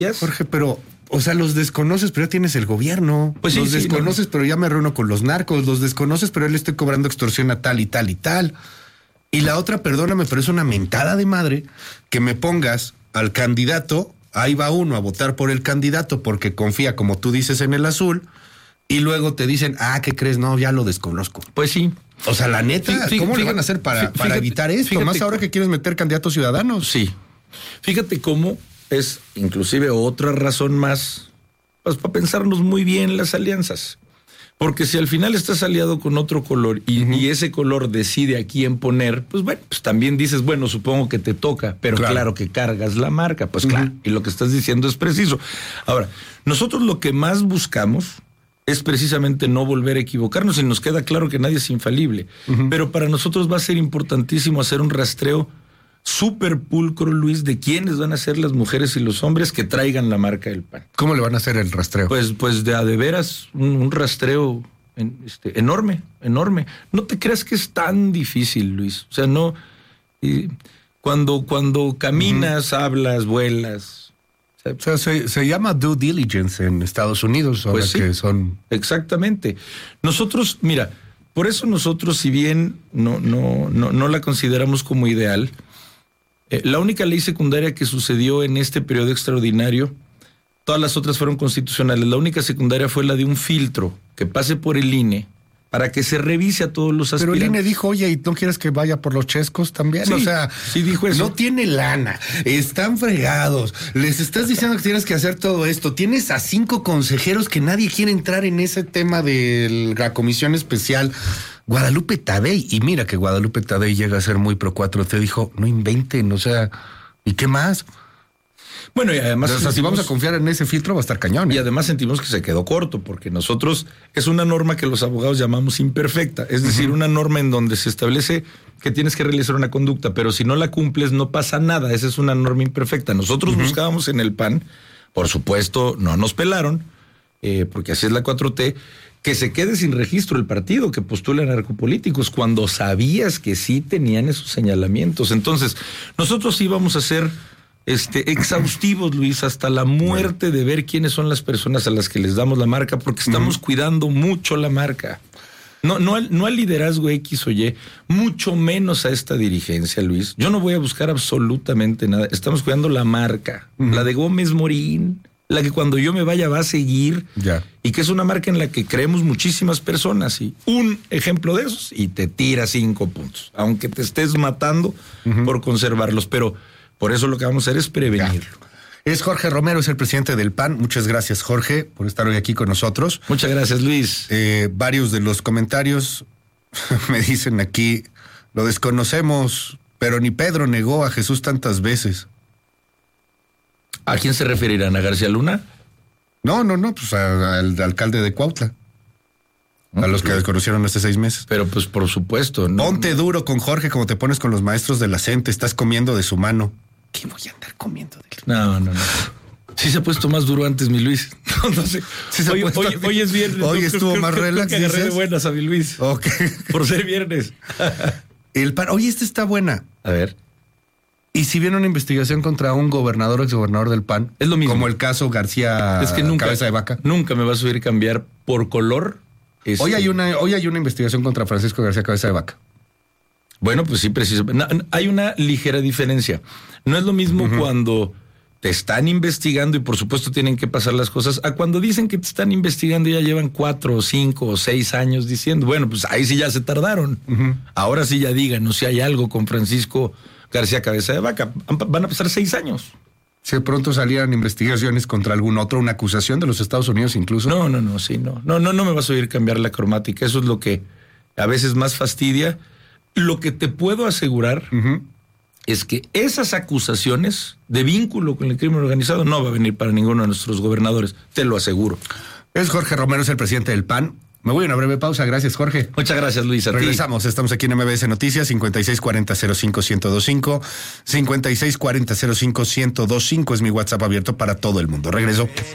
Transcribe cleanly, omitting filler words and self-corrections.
Yes. Jorge, pero, o sea, los desconoces, pero ya tienes el gobierno. Pues sí, los sí, desconoces, pero ya me reúno con los narcos. Los desconoces, pero ya le estoy cobrando extorsión a tal y tal y tal. Y la otra, perdóname, pero es una mentada de madre que me pongas al candidato, ahí va uno a votar por el candidato porque confía, como tú dices, en el azul, y luego te dicen, ¿qué crees? No, ya lo desconozco. Pues sí. O sea, la neta, ¿cómo le van a hacer para evitar esto? Más ahora que quieres meter candidatos ciudadanos. Sí. Fíjate cómo es inclusive otra razón más, pues para pensarnos muy bien las alianzas. Porque si al final estás aliado con otro color y ese color decide a quién poner, pues bueno, pues también dices, bueno, supongo que te toca, pero claro que cargas la marca, pues claro, y lo que estás diciendo es preciso. Ahora, nosotros lo que más buscamos es precisamente no volver a equivocarnos y nos queda claro que nadie es infalible, pero para nosotros va a ser importantísimo hacer un rastreo súper pulcro, Luis, de quiénes van a ser las mujeres y los hombres que traigan la marca del PAN. ¿Cómo le van a hacer el rastreo? Pues de veras, un rastreo enorme. No te creas que es tan difícil, Luis. O sea, no. Cuando caminas, hablas, vuelas. O sea, se llama due diligence en Estados Unidos, ahora pues sí, que son. Exactamente. Nosotros, mira, por eso nosotros, si bien no la consideramos como ideal, la única ley secundaria que sucedió en este periodo extraordinario, todas las otras fueron constitucionales. La única secundaria fue la de un filtro que pase por el INE para que se revise a todos los aspirantes. Pero el INE dijo, oye, ¿y no quieres que vaya por los chescos también? Sí, o sea, sí dijo eso. No tiene lana, están fregados, les estás diciendo que tienes que hacer todo esto. Tienes a 5 consejeros que nadie quiere entrar en ese tema de la comisión especial. Guadalupe Tadei, y mira que Guadalupe Tadei llega a ser muy pro 4T, dijo, no inventen, o sea, ¿y qué más? Bueno, y además... O sea, si vamos a confiar en ese filtro va a estar cañón. Y además sentimos que se quedó corto, porque nosotros, es una norma que los abogados llamamos imperfecta, es decir, una norma en donde se establece que tienes que realizar una conducta, pero si no la cumples no pasa nada, esa es una norma imperfecta. Nosotros buscábamos en el PAN, por supuesto, no nos pelaron, porque así es la 4T, que se quede sin registro el partido que postula narcopolíticos cuando sabías que sí tenían esos señalamientos. Entonces, nosotros íbamos a ser exhaustivos, Luis, hasta la muerte de ver quiénes son las personas a las que les damos la marca, porque estamos cuidando mucho la marca. No al liderazgo X o Y, mucho menos a esta dirigencia, Luis. Yo no voy a buscar absolutamente nada. Estamos cuidando la marca, la de Gómez Morín, la que cuando yo me vaya va a seguir, y que es una marca en la que creemos muchísimas personas, y un ejemplo de esos, y te tira 5 puntos, aunque te estés matando por conservarlos, pero por eso lo que vamos a hacer es prevenirlo. Es Jorge Romero, es el presidente del PAN. Muchas gracias, Jorge, por estar hoy aquí con nosotros. Muchas gracias, Luis. Varios de los comentarios me dicen aquí, lo desconocemos, pero ni Pedro negó a Jesús tantas veces. ¿A quién se referirán? ¿A García Luna? No, pues al alcalde de Cuautla. A los que desconocieron hace 6 meses. Pero pues por supuesto. Ponte duro con Jorge como te pones con los maestros de la CENTE, estás comiendo de su mano. ¿Qué voy a andar comiendo de él? No. Sí se ha puesto más duro antes, mi Luis. No sé. Sí hoy es viernes. Hoy estuvo más relax. Creo que agarré de buenas a mi Luis. Ok. Por ser viernes. El PAN. Oye, esta está buena. A ver. ¿Y si viene una investigación contra un gobernador o exgobernador del PAN? Es lo mismo. Como el caso García Cabeza de Vaca. Nunca me va a subir cambiar por color. Hoy hay una investigación contra Francisco García Cabeza de Vaca. Bueno, pues sí, precisamente. Hay una ligera diferencia. No es lo mismo cuando te están investigando y por supuesto tienen que pasar las cosas, a cuando dicen que te están investigando y ya llevan 4 o 5 o 6 años diciendo, bueno, pues ahí sí ya se tardaron. Ahora sí ya díganos si hay algo con Francisco García Cabeza de Vaca. Van a pasar 6 años. Si de pronto salieran investigaciones contra algún otro, una acusación de los Estados Unidos incluso. No me vas a oír cambiar la cromática. Eso es lo que a veces más fastidia. Lo que te puedo asegurar es que esas acusaciones de vínculo con el crimen organizado no va a venir para ninguno de nuestros gobernadores, te lo aseguro. Es Jorge Romero, es el presidente del PAN. Me voy a una breve pausa. Gracias, Jorge. Muchas gracias, Luis. Regresamos. Estamos aquí en MBS Noticias, 5640-05-1025. 5640-05-1025 es mi WhatsApp abierto para todo el mundo. Regreso.